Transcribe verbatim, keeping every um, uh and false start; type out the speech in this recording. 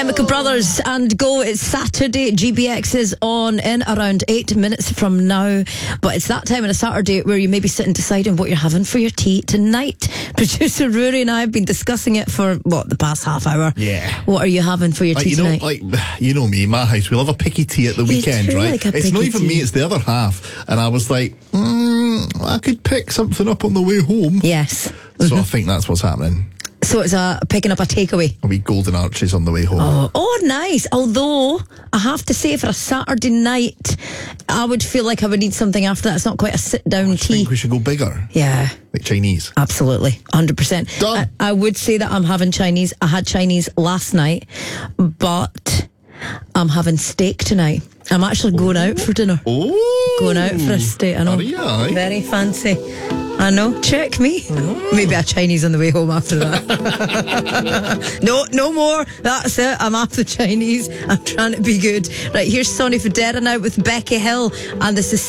Chemical Brothers and Go. It's Saturday. G B X is on in around eight minutes from now. But it's that time on a Saturday where you may be sitting deciding what you're having for your tea tonight. Producer Rory and I have been discussing it for, what, the past half hour? Yeah. What are you having for your like, tea you tonight? Know, like, you know me, my house, we love a picky tea at the You weekend, do right? like a It's not picky even tea. me, it's the other half. And I was like, mm, I could pick something up on the way home. Yes. So I think that's what's happening. So it's a picking up a takeaway. A wee Golden Arches on the way home. Oh, oh, nice. Although, I have to say, for a Saturday night, I would feel like I would need something after that. It's not quite a sit-down I tea. think we should go bigger. Yeah. Like Chinese. Absolutely. one hundred percent. Done. I, I would say that I'm having Chinese. I had Chinese last night, but I'm having steak tonight. I'm actually going out for dinner. Oh. Going out for a steak. I know. Are you, aye? Very fancy. I know. Check me. Maybe a Chinese on the way home after that. no, no more. That's it. I'm after Chinese. I'm trying to be good. Right, here's Sonny Fodera now with Becky Hill. And this is